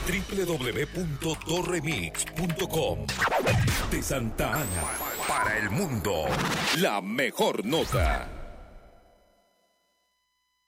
www.torremix.com. De Santa Ana para el mundo, la mejor nota.